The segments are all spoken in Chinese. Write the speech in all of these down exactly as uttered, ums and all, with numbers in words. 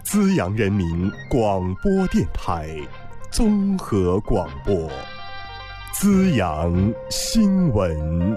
资阳人民广播电台综合广播，资阳新闻。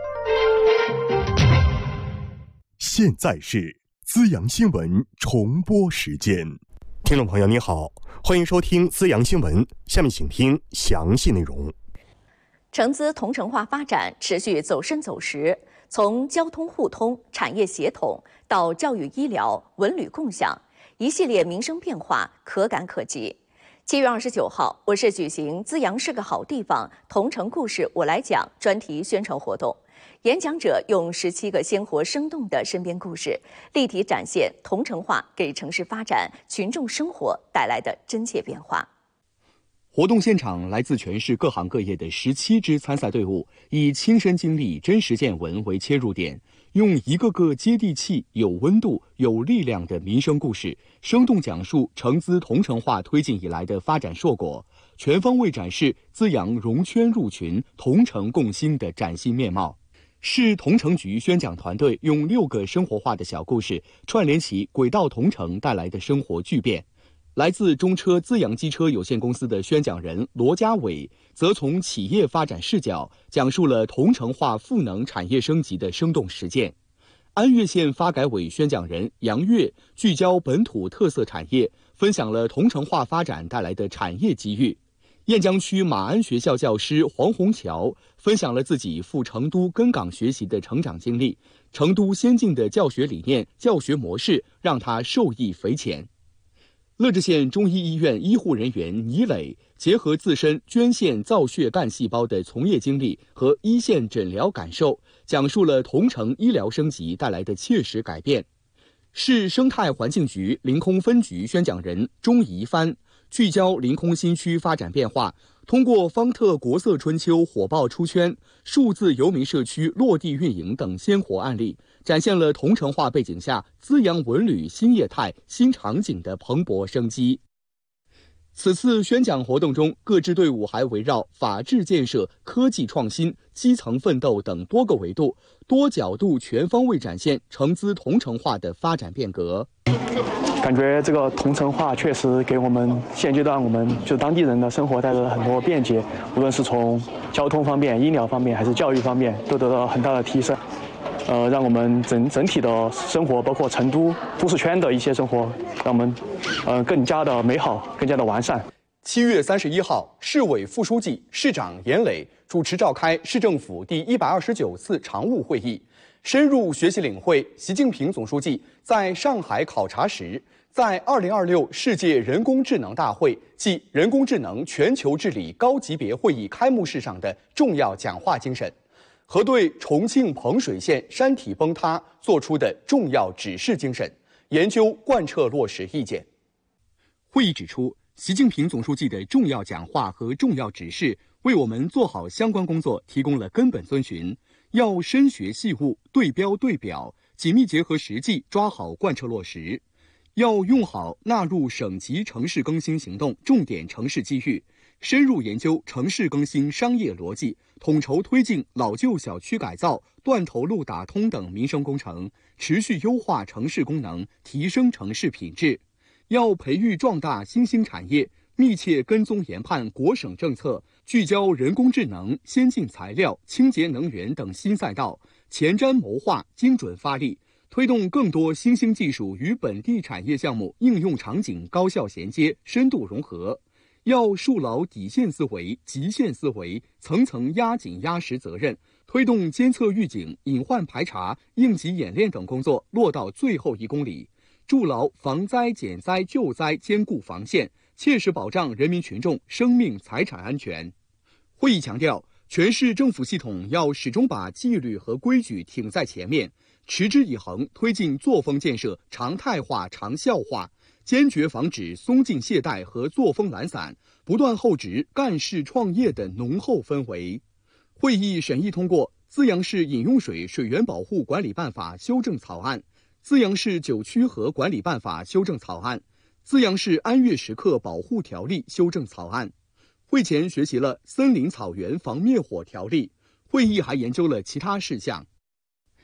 现在是资阳新闻重播时间。听众朋友你好，欢迎收听资阳新闻，下面请听详细内容。 成资同城化发展持续走深走实，从交通互通、产业协同到教育医疗、文旅共享，一系列民生变化可感可及。七月二十九号，我市举行资阳是个好地方同城故事我来讲专题宣传活动，演讲者用十七个鲜活生动的身边故事，立体展现同城化给城市发展、群众生活带来的真切变化。 活动现场，来自全市各行各业的十七支参赛队伍，以亲身经历、真实见闻为切入点，用一个个接地气、有温度、有力量的民生故事，生动讲述成资同城化推进以来的发展硕果，全方位展示资阳融圈入群、同城共兴的崭新面貌。市同城局宣讲团队用六个生活化的小故事，串联起轨道同城带来的生活巨变。来自中车资阳机车有限公司的宣讲人罗家伟，则从企业发展视角讲述了同城化赋能产业升级的生动实践。安岳县发改委宣讲人杨岳聚焦本土特色产业，分享了同城化发展带来的产业机遇。雁江区马鞍学校教师黄红桥分享了自己赴成都根港学习的成长经历，成都先进的教学理念、教学模式让他受益匪浅。乐至县中医医院医护人员倪磊结合自身捐献造血干细胞的从业经历和一线诊疗感受，讲述了同城医疗升级带来的切实改变。市生态环境局临空分局宣讲人钟怡帆聚焦临空新区发展变化，通过方特国色春秋火爆出圈、数字游民社区落地运营等鲜活案例，展现了同城化背景下资阳文旅新业态、新场景的蓬勃生机。此次宣讲活动中，各支队伍还围绕法治建设、科技创新、基层奋斗等多个维度，多角度全方位展现成资同城化的发展变革。 感觉这个同城化确实给我们现阶段我们就当地人的生活带来了很多便捷，无论是从交通方面、医疗方面还是教育方面，都得到很大的提升。呃，让我们整整体的生活，包括成都都市圈的一些生活，让我们呃更加的美好，更加的完善。 七月三十一号，市委副书记、市长严磊主持召开市政府第一百二十九次常务会议，深入学习领会习近平总书记在上海考察时，在二零二六世界人工智能大会暨人工智能全球治理高级别会议开幕式上的重要讲话精神，和对重庆彭水县山体崩塌作出的重要指示精神，研究贯彻落实意见。会议指出，习近平总书记的重要讲话和重要指示，为我们做好相关工作提供了根本遵循。要深学细悟、对标对表，紧密结合实际，抓好贯彻落实。要用好纳入省级城市更新行动重点城市机遇，深入研究城市更新商业逻辑，统筹推进老旧小区改造、断头路打通等民生工程，持续优化城市功能，提升城市品质。要培育壮大新兴产业，密切跟踪研判国省政策，聚焦人工智能、先进材料、清洁能源等新赛道，前瞻谋划，精准发力，推动更多新兴技术与本地产业项目应用场景高效衔接、深度融合。要树牢底线思维、极限思维，层层压紧压实责任，推动监测预警、隐患排查、应急演练等工作落到最后一公里，筑牢防灾减灾救灾坚固防线，切实保障人民群众生命财产安全。会议强调，全市政府系统要始终把纪律和规矩挺在前面，持之以恒推进作风建设常态化、长效化，坚决防止松劲懈怠和作风懒散，不断厚植干事创业的浓厚氛围。会议审议通过《资阳市饮用水水源保护管理办法》修正草案、《资阳市九曲河管理办法》修正草案、《资阳市安岳时刻保护条例》修正草案。会前学习了《森林草原防灭火条例》，会议还研究了其他事项。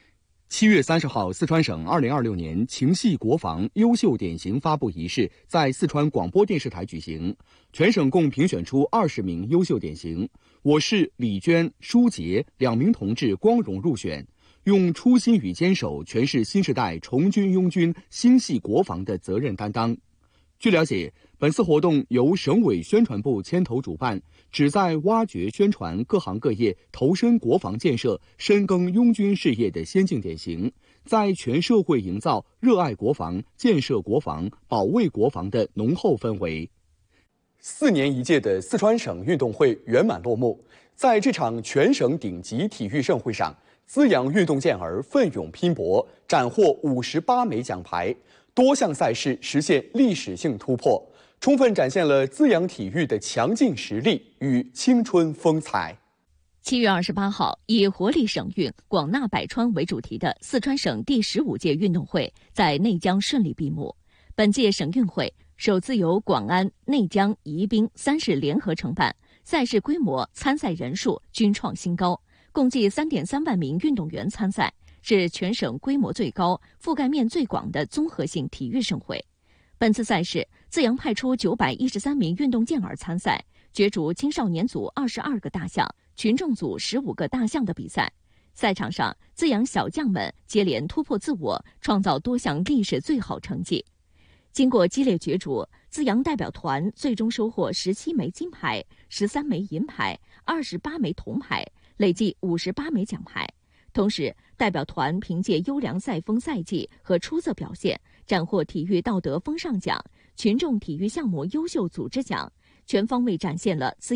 七月三十号，四川省二零二六年情系国防优秀典型发布仪式在四川广播电视台举行，全省共评选出二十名优秀典型。我市李娟、舒杰两名同志光荣入选，用初心与坚守诠释新时代重军拥军、兴系国防的责任担当。据了解，本次活动由省委宣传部牵头主办，旨在挖掘宣传各行各业投身国防建设、深耕拥军事业的先进典型，在全社会营造热爱国防、建设国防、保卫国防的浓厚氛围。四年一届的四川省运动会圆满落幕，在这场全省顶级体育盛会上，资阳运动健儿奋勇拼搏，斩获五十八枚奖牌，多项赛事实现历史性突破，充分展现了资阳体育的强劲实力与青春风采。 七月二十八号，以“活力省运，广纳百川”为主题的四川省第十五届运动会在内江顺利闭幕。本届省运会首次由广安、内江、宜宾三市联合承办，赛事规模、参赛人数均创新高，共计 三点三万名运动员参赛，是全省规模最高、覆盖面最广的综合性体育盛会。本次赛事，资阳派出九百一十三名运动健儿参赛，角逐青少年组二十二个大项、群众组十五个大项的比赛。赛场上，资阳小将们接连突破自我，创造多项历史最好成绩。经过激烈角逐，资阳代表团最终收获十七枚金牌、十三枚银牌、二十八枚铜牌，累计五十八枚奖牌。同时，代表团凭借优良赛风赛技和出色表现，斩获体育道德风尚奖、群众体育项目优秀组织奖，全方位展现了资